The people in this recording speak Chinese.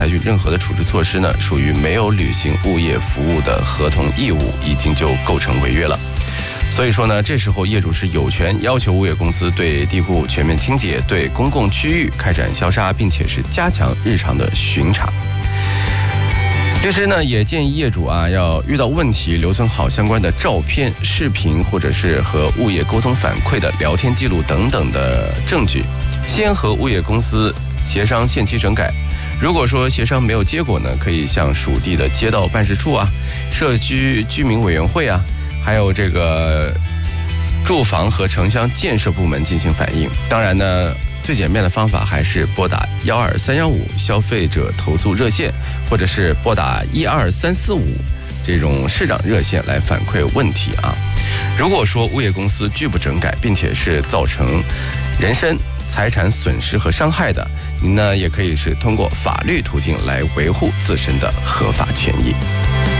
采取任何的处置措施呢，属于没有履行物业服务的合同义务，已经就构成违约了。所以说呢，这时候业主是有权要求物业公司对地库全面清洁，对公共区域开展消杀，并且是加强日常的巡查。律师呢也建议业主要遇到问题留存好相关的照片、视频，或者是和物业沟通反馈的聊天记录等等的证据，先和物业公司协商限期整改。如果说协商没有结果呢，可以向属地的街道办事处社区居民委员会还有这个住房和城乡建设部门进行反映。当然呢，最简便的方法还是拨打12315消费者投诉热线，或者是拨打12345这种市长热线来反馈问题如果说物业公司拒不整改，并且是造成人身财产损失和伤害的，您呢也可以是通过法律途径来维护自身的合法权益。